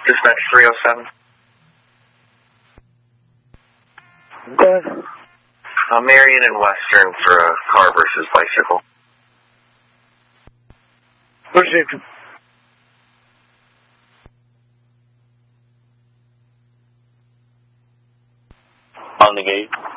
Dispatch 307. Go ahead. Marion and Western for a car versus bicycle. Received. On the gate.